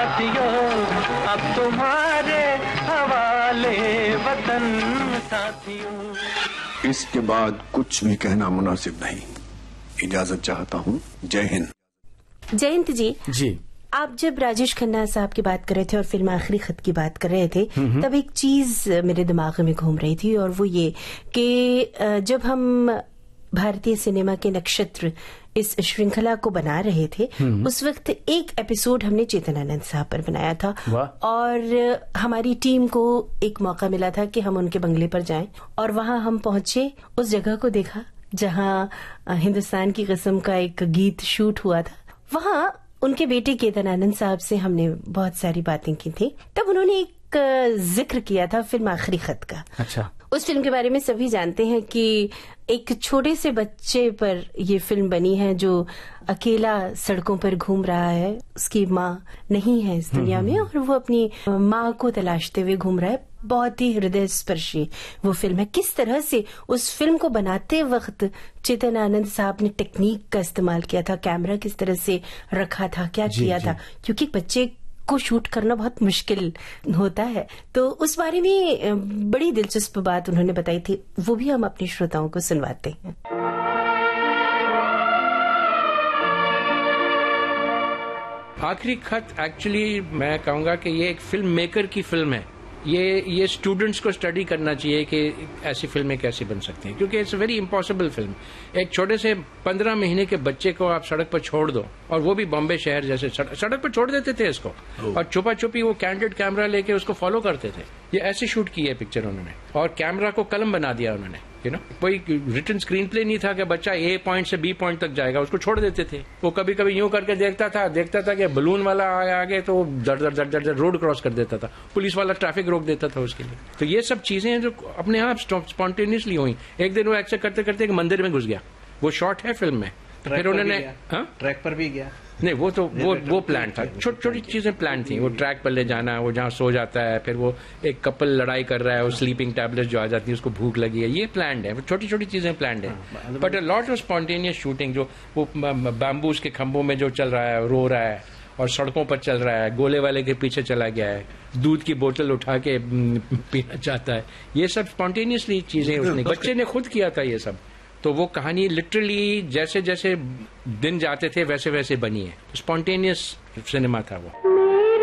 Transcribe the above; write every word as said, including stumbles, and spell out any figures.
साथियों, अब तुम्हारे हवाले वतन साथियों। इसके बाद कुछ भी कहना मुनासिब नहीं, इजाजत चाहता हूँ। जय हिंद। जयंत जी जी आप जब राजेश खन्ना साहब की बात कर रहे थे और फिल्म आखिरी खत की बात कर रहे थे, तब एक चीज मेरे दिमाग में घूम रही थी, और वो ये कि जब हम भारतीय सिनेमा के नक्षत्र इस श्रृंखला को बना रहे थे, उस वक्त एक एपिसोड हमने चेतन आनंद साहब पर बनाया था, और हमारी टीम को एक मौका मिला था कि हम उनके बंगले पर जाएं, और वहां हम पहुंचे, उस जगह को देखा जहां हिंदुस्तान की कसम का एक गीत शूट हुआ था। वहां उनके बेटे केतन आनंद साहब से हमने बहुत सारी बातें की थी। तब उन्होंने एक जिक्र किया था फिल्म आखिरी खत का। अच्छा। उस फिल्म के बारे में सभी जानते हैं कि एक छोटे से बच्चे पर ये फिल्म बनी है जो अकेला सड़कों पर घूम रहा है, उसकी माँ नहीं है इस दुनिया में, और वो अपनी माँ को तलाशते हुए घूम रहा है। बहुत ही हृदय स्पर्शी वो फिल्म है। किस तरह से उस फिल्म को बनाते वक्त चेतन आनंद साहब ने टेक्निक का इस्तेमाल किया था, कैमरा किस तरह से रखा था, क्या किया था, क्योंकि बच्चे को शूट करना बहुत मुश्किल होता है। तो उस बारे में बड़ी दिलचस्प बात उन्होंने बताई थी, वो भी हम अपने श्रोताओं को सुनवाते हैं। आखिरी खत एक्चुअली मैं कहूंगा कि ये एक फिल्म मेकर की फिल्म है। ये ये स्टूडेंट्स को स्टडी करना चाहिए कि ऐसी फिल्में कैसे बन सकती हैं, क्योंकि it's a very impossible film. एक छोटे से पंद्रह महीने के बच्चे को आप सड़क पर छोड़ दो, और वो भी बॉम्बे शहर जैसे सड़क पर छोड़ देते थे इसको, और छुपा छुपी वो कैंडिड कैमरा लेके उसको फॉलो करते थे। ये ऐसे शूट की है पिक्चर उन्होंने, और कैमरा को कलम बना दिया उन्होंने। यू नो कोई रिटन स्क्रीन प्ले नहीं था कि बच्चा ए पॉइंट से बी पॉइंट तक जाएगा, उसको छोड़ देते थे। वो कभी कभी यूं करके देखता था देखता था कि बलून वाला आगे तो जड़ जड़ जड़ जड़ रोड क्रॉस कर देता था, पुलिस वाला ट्रैफिक रोक देता था उसके लिए। तो ये सब चीजें हैं जो अपने आप स्पॉन्टेनियसली हुई। एक दिन वो ऐसे करते करते एक मंदिर में घुस गया, वो शॉट है फिल्म में। तो फिर उन्होंने ट्रैक पर भी गया, नहीं वो तो वो वो प्लान था, छोटी छोटी चीजें प्लान थी। वो ट्रैक पर ले जाना, वो जहाँ सो जाता है, फिर वो एक कपल लड़ाई कर रहा है, वो स्लीपिंग टैबलेट जो आ जाती है उसको भूख लगी है, ये प्लान है। छोटी छोटी चीजें प्लान है, but a lot of spontaneous shooting. जो वो बैम्बूज के खंभों में जो चल रहा है, रो रहा है, और सड़कों पर चल रहा है, गोले वाले के पीछे चला गया है, दूध की बोतल उठा के पीना चाहता है, ये सब स्पॉन्टेनियसली चीजें उसने बच्चे ने खुद किया था ये सब। तो वो कहानी लिटरली जैसे जैसे दिन जाते थे वैसे वैसे बनी है। स्पॉन्टेनियस सिनेमा था वो।